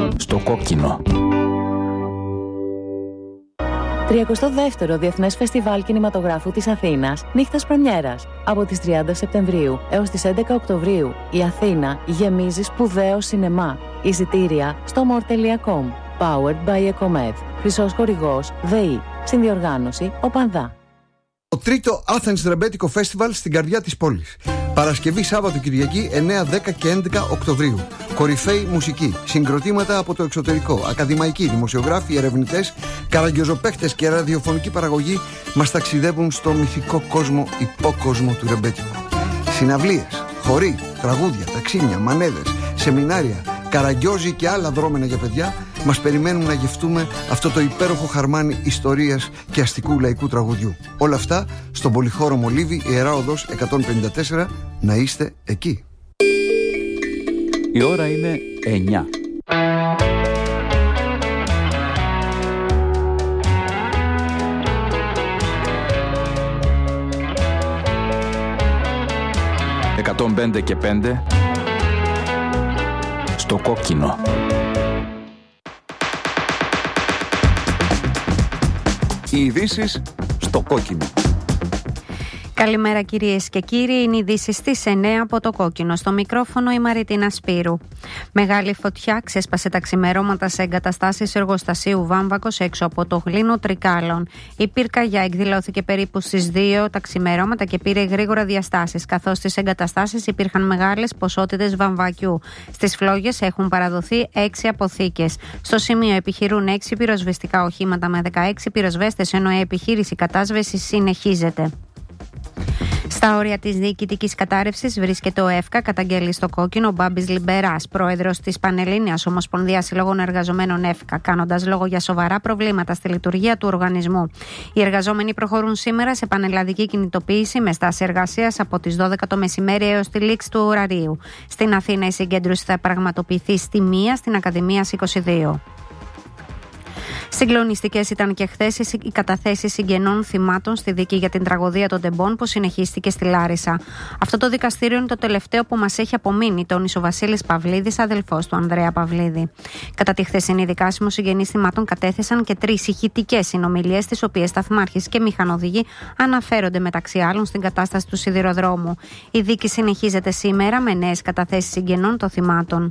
Στο κόκκινο. 32ο Διεθνές Φεστιβάλ Κινηματογράφου της Αθήνας, νύχτας πρεμιέρας. Από τις 30 Σεπτεμβρίου έως τις 11 Οκτωβρίου, η Αθήνα γεμίζει σπουδαίο σινεμά. Εισιτήρια στο more.com. Powered by Ecomed. Χρυσός χορηγός ΔΕΗ. Συνδιοργάνωση ΟΠΑΝΔΑ. Το τρίτο Athens Ρεμπέτικο Festival στην καρδιά της πόλης. Παρασκευή, Σάββατο, Κυριακή 9, 10 και 11 Οκτωβρίου. Κορυφαίοι μουσική, συγκροτήματα από το εξωτερικό, ακαδημαϊκοί, δημοσιογράφοι, ερευνητές, καραγκιόζοπαίχτες και ραδιοφωνική παραγωγή μας ταξιδεύουν στο μυθικό κόσμο, υπόκοσμο του ρεμπέτικου. Συναυλίες, χοροί, τραγούδια, ταξίνια, μανέδες, σεμινάρια, καραγκιόζοι και άλλα δρόμενα για παιδιά μας περιμένουν να γευτούμε αυτό το υπέροχο χαρμάνι ιστορίας και αστικού λαϊκού τραγουδιού. Όλα αυτά στον πολυχώρο Μολύβι, Ιερά Οδός 154. Να είστε εκεί. Η ώρα είναι 9. «105 και 5» στο κόκκινο. Οι ειδήσεις στο κόκκινο. Καλημέρα κυρίες και κύριοι, είναι οι ειδήσεις στις 9 από το κόκκινο. Στο μικρόφωνο η Μαριτίνα Σπύρου. Μεγάλη φωτιά ξέσπασε τα ξημερώματα σε εγκαταστάσεις εργοστασίου Βάμβακος έξω από το Γλήνο Τρικάλων. Η πυρκαγιά εκδηλώθηκε περίπου στις 2 τα ξημερώματα και πήρε γρήγορα διαστάσεις, καθώς στις εγκαταστάσεις υπήρχαν μεγάλες ποσότητες βαμβακιού. Στις φλόγες έχουν παραδοθεί 6 αποθήκες. Στο σημείο επιχειρούν 6 πυροσβεστικά οχήματα με 16 πυροσβέστες, ενώ η επιχείρηση κατάσβεσης συνεχίζεται. Στα όρια της διοικητικής κατάρρευσης βρίσκεται ο ΕΦΚΑ, καταγγέλει στο κόκκινο ο Μπάμπης Λιμπεράς, πρόεδρος της Πανελλήνιας Ομοσπονδίας Συλλόγων Εργαζομένων ΕΦΚΑ, κάνοντας λόγο για σοβαρά προβλήματα στη λειτουργία του οργανισμού. Οι εργαζόμενοι προχωρούν σήμερα σε πανελλαδική κινητοποίηση με στάση εργασίας από τις 12 το μεσημέρι έως τη λήξη του ωραρίου. Στην Αθήνα η συγκέντρωση θα πραγματοποιηθεί στη 1 στην Ακαδημίας 22. Συγκλονιστικές ήταν και χθες οι καταθέσεις συγγενών θυμάτων στη δίκη για την τραγωδία των Τεμπών που συνεχίστηκε στη Λάρισα. Αυτό το δικαστήριο είναι το τελευταίο που μας έχει απομείνει, τόνισε ο Βασίλης Παυλίδης, αδελφός του Ανδρέα Παυλίδη. Κατά τη χθεσινή δικάσιμο, συγγενείς θυμάτων κατέθεσαν και 3 ηχητικές συνομιλίες, τις οποίες σταθμάρχης και μηχανοδηγοί αναφέρονται μεταξύ άλλων στην κατάσταση του σιδηροδρόμου. Η δίκη συνεχίζεται σήμερα με νέες καταθέσεις συγγενών των θυμάτων.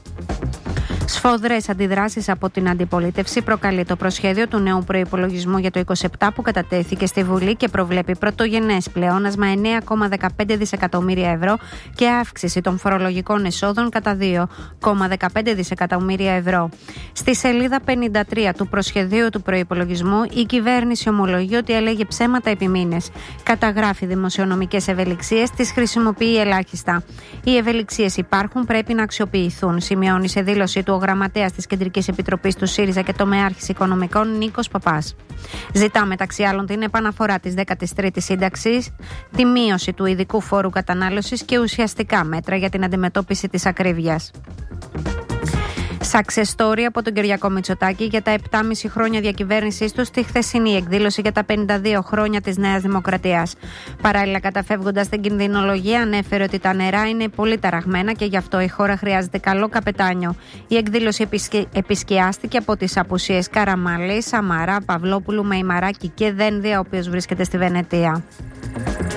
Σφοδρές αντιδράσεις από την αντιπολίτευση προκαλεί το προσχέδιο του νέου προϋπολογισμού για το 2027 που κατατέθηκε στη Βουλή και προβλέπει πρωτογενές πλεόνασμα 9,15 δισεκατομμύρια ευρώ και αύξηση των φορολογικών εσόδων κατά 2,15 δισεκατομμύρια ευρώ. Στη σελίδα 53 του προσχεδίου του προϋπολογισμού η κυβέρνηση ομολογεί ότι έλεγε ψέματα επί μήνες. Καταγράφει δημοσιονομικές ευελιξίες, τις χρησιμοποιεί ελάχιστα. Οι ευελιξίες υπάρχουν, πρέπει να αξιοποιηθούν, σημειώνει σε δήλωση του ο γραμματέας της Κεντρικής Επιτροπής του ΣΥΡΙΖΑ και τομεάρχης οικονομικών Νίκος Παπάς. Ζητά μεταξύ άλλων την επαναφορά της 13ης σύνταξης, τη μείωση του ειδικού φόρου κατανάλωσης και ουσιαστικά μέτρα για την αντιμετώπιση της ακρίβειας. Success story από τον Κυριάκο Μητσοτάκη για τα 7,5 χρόνια διακυβέρνησής του στη χθεσινή εκδήλωση για τα 52 χρόνια της Νέας Δημοκρατίας. Παράλληλα, καταφεύγοντας την κινδυνολογία, ανέφερε ότι τα νερά είναι πολύ ταραγμένα και γι' αυτό η χώρα χρειάζεται καλό καπετάνιο. Η εκδήλωση επισκιάστηκε από τις απουσίες Καραμαλή, Σαμαρά, Παυλόπουλου, Μεϊμαράκη και Δένδια, ο οποίος βρίσκεται στη Βενετία.